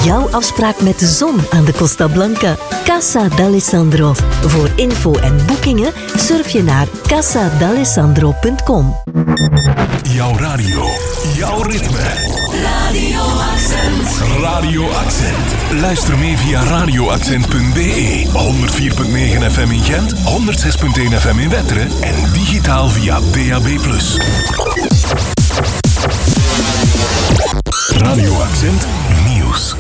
Jouw afspraak met de zon aan de Costa Blanca. Casa d'Alessandro. Voor info en boekingen surf je naar casadalessandro.com. Jouw radio, jouw ritme. Radio Accent. Radio Accent. Luister mee via radioaccent.be. 104.9 FM in Gent, 106.1 FM in Wetteren en digitaal via DAB+. Radio Accent Nieuws.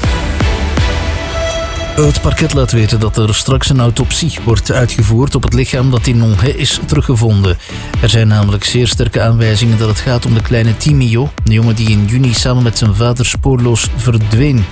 Het parket laat weten dat er straks een autopsie wordt uitgevoerd op het lichaam dat in Nonge is teruggevonden. Er zijn namelijk zeer sterke aanwijzingen dat het gaat om de kleine Timio, de jongen die in juni samen met zijn vader spoorloos verdween.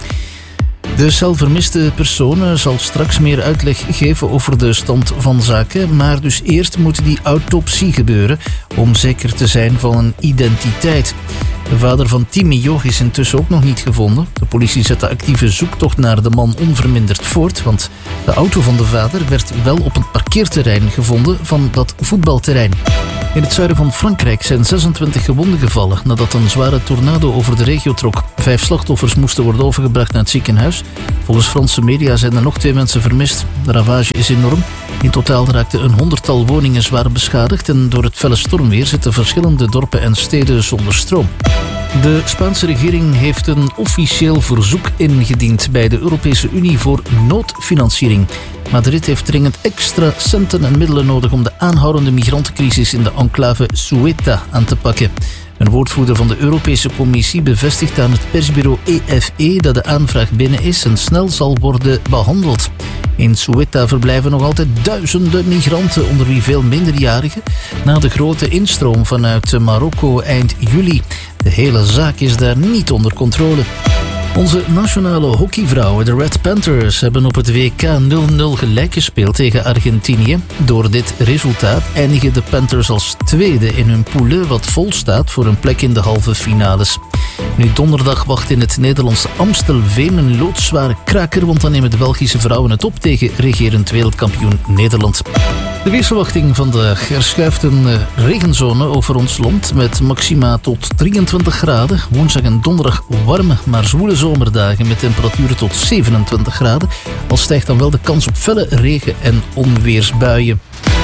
De cel vermiste persoon zal straks meer uitleg geven over de stand van zaken, maar dus eerst moet die autopsie gebeuren om zeker te zijn van een identiteit. De vader van Timio is intussen ook nog niet gevonden. De politie zet de actieve zoektocht naar de man onverminderd voort, want de auto van de vader werd wel op een parkeerterrein gevonden van dat voetbalterrein. In het zuiden van Frankrijk zijn 26 gewonden gevallen nadat een zware tornado over de regio trok. 5 slachtoffers moesten worden overgebracht naar het ziekenhuis. Volgens Franse media zijn er nog 2 mensen vermist. De ravage is enorm. In totaal raakten een 100-tal woningen zwaar beschadigd en door het felle stormweer zitten verschillende dorpen en steden zonder stroom. De Spaanse regering heeft een officieel verzoek ingediend bij de Europese Unie voor noodfinanciering. Madrid heeft dringend extra centen en middelen nodig om de aanhoudende migrantencrisis in de enclave Ceuta aan te pakken. Een woordvoerder van de Europese Commissie bevestigt aan het persbureau EFE dat de aanvraag binnen is en snel zal worden behandeld. In Ceuta verblijven nog altijd duizenden migranten, onder wie veel minderjarigen, na de grote instroom vanuit Marokko eind juli. De hele zaak is daar niet onder controle. Onze nationale hockeyvrouwen, de Red Panthers, hebben op het WK 0-0 gelijk gespeeld tegen Argentinië. Door dit resultaat eindigen de Panthers als tweede in hun poule, wat vol staat voor een plek in de halve finales. Nu donderdag wacht in het Nederlandse Amstelveen een loodzware kraker, want dan nemen de Belgische vrouwen het op tegen regerend wereldkampioen Nederland. De weersverwachting vandaag. Er schuift een regenzone over ons land met maxima tot 23 graden. Woensdag en donderdag warme, maar zwoele zomerdagen met temperaturen tot 27 graden. Al stijgt dan wel de kans op felle regen- en onweersbuien.